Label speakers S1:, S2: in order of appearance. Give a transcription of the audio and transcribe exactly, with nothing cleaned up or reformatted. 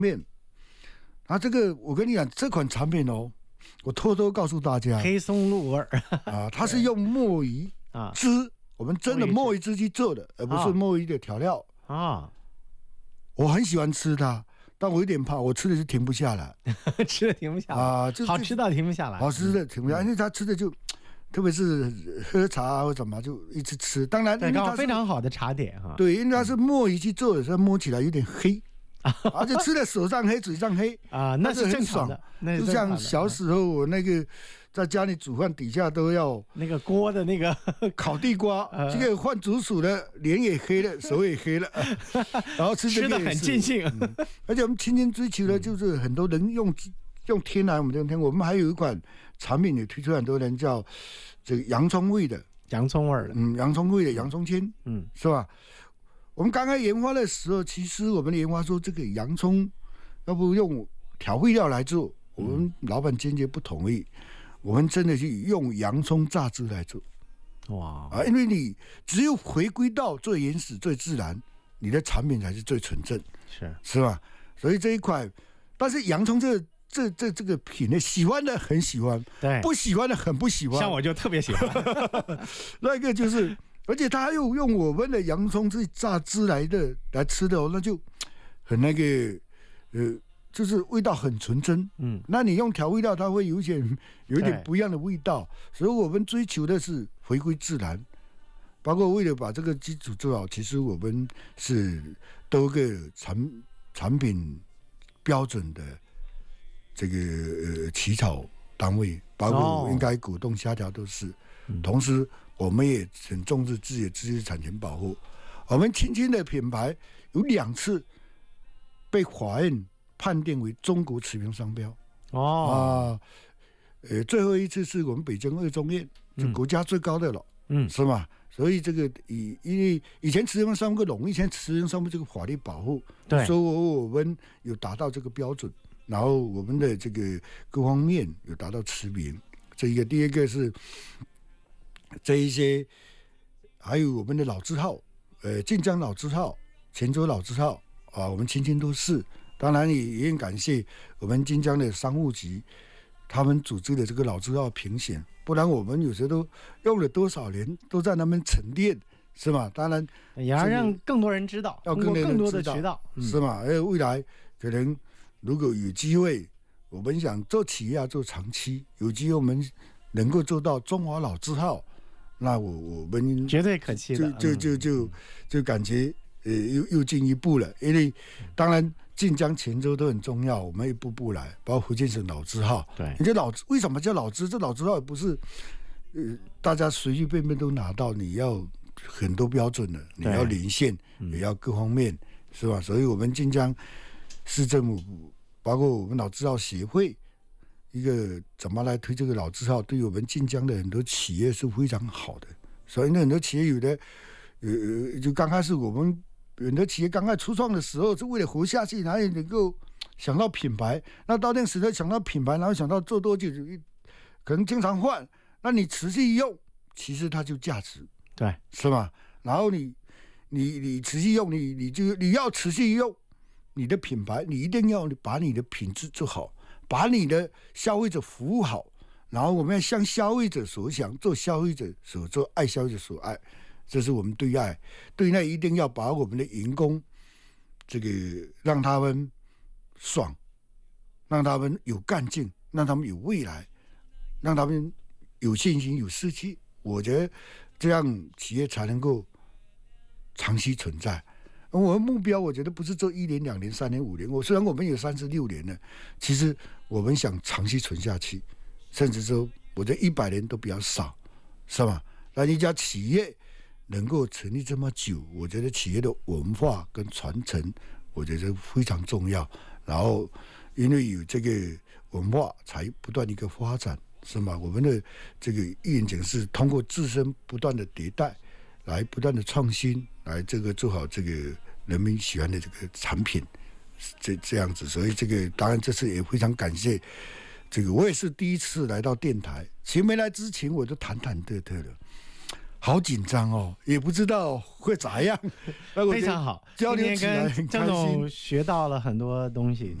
S1: 面。啊，这个我跟你讲，这款产品哦，我偷偷告诉大家，
S2: 黑松露味儿
S1: 啊，它是用墨鱼
S2: 啊
S1: 汁，我们真的墨鱼汁去做的，而不是墨鱼的调料
S2: 啊。
S1: 我很喜欢吃它，但我有点怕，我吃的是停不下来，
S2: 吃的停不下来
S1: 啊，就
S2: 好吃的停不下来，
S1: 好吃的停不下来，因为它吃的就。特别是喝茶或什么，就一直吃。当然，因为它
S2: 非常好的茶点哈。
S1: 对，因为它是墨鱼去做的，所以摸起来有点黑，而且吃的手上黑、嘴上黑
S2: 啊，那是正常的。
S1: 就像小时候我那个在家里煮饭，底下都要
S2: 那个锅的那个
S1: 烤地瓜，这个换竹鼠的脸也黑了，手也黑了，然后吃这个
S2: 吃的很尽兴。
S1: 而且我们青青追求的就是很多人用。用天然，我们用天，我们还有一款产品也推出，很多人叫这个洋葱味的，
S2: 洋葱味的，
S1: 嗯，洋葱味的洋葱签，嗯，是吧？我们刚刚研发的时候，其实我们研发说这个洋葱要不用调味料来做，我们老板坚决不同意，我们真的是用洋葱榨汁来做，哇啊，因为你只有回归到最原始、最自然，你的产品才是最纯正，
S2: 是
S1: 是吧？所以这一块，但是洋葱这个。这这这个品类，喜欢的很喜欢，
S2: 对，
S1: 不喜欢的很不喜欢。
S2: 像我就特别喜欢，
S1: 那个就是，而且他又用我们的洋葱是榨汁来的来吃的哦，那就很那个，呃，就是味道很纯真。嗯，那你用调味料，它会有一点有一点不一样的味道，所以我们追求的是回归自然。包括为了把这个基础做好，其实我们是多个产产品标准的。这个呃起草单位，包括应该股东协调都是，哦、同时我们也很重视自己的知识产权保护。我们青青的品牌有两次被法院判定为中国驰名商标。哦，啊，呃，最后一次是我们北京二中院，就国家最高的了，嗯，是吗？所以这个以因为以前驰名商标容易，以前驰名商标这个法律保护，
S2: 对，
S1: 所以我们有达到这个标准。然后我们的这个各方面有达到驰名，这一个第二个是这一些，还有我们的老字号，呃，晋江老字号、泉州老字号啊，我们青青都是。当然也也很感谢我们晋江的商务局，他们组织的这个老字号评选，不然我们有时候都用了多少年都在那边沉淀，是吗？当然
S2: 也要让更多人知道，
S1: 要
S2: 更更多的渠道，
S1: 嗯、是吗？而未来可能。如果有机会，我们想做企业要做长期，有机会我们能够做到中华老字号，那我我们
S2: 绝对可期的，
S1: 就就就就就感觉呃又又进一步了。因为当然晋江、泉州都很重要，我们一步步来，包括福建省老字号。
S2: 对，
S1: 你这老为什么叫老字？这老字号也不是呃大家随随便便都拿到，你要很多标准的，你要连线，也要各方面，是吧？所以我们晋江。市政府包括我们老字号协会，一个怎么来推这个老字号，对于我们晋江的很多企业是非常好的。所以呢，很多企业有的，呃，就刚开始我们很多企业刚开始初创的时候，是为了活下去，哪里能够想到品牌？那到那时候想到品牌，然后想到做多久，可能经常换，那你持续用，其实它就价值，
S2: 对，
S1: 是吧？然后你你你持续用，你你就你要持续用。你的品牌，你一定要把你的品质做好，把你的消费者服务好，然后我们要向消费者所想，做消费者所做，爱消费者所爱，这是我们对外。对内一定要把我们的员工，这个让他们爽，让他们有干劲，让他们有未来，让他们有信心、有士气。我觉得这样企业才能够长期存在。我们目标，我觉得不是做一年、两年、三年、五年。我虽然我们有三十六年了，其实我们想长期存下去，甚至说，我觉得一百年都比较少，是吧？那一家企业能够成立这么久，我觉得企业的文化跟传承，我觉得非常重要。然后，因为有这个文化，才不断一个发展，是吗？我们的这个愿景是通过自身不断的迭代。来不断的创新，来这个做好这个人民喜欢的这个产品，这这样子。所以这个当然这次也非常感谢这个，我也是第一次来到电台，其实没来之前我都忐忐忑忑的， 好紧张哦，也不知道会咋样。
S2: 非常好，
S1: 交流起来很
S2: 今天跟
S1: 开心。
S2: 郑总学到了很多东西。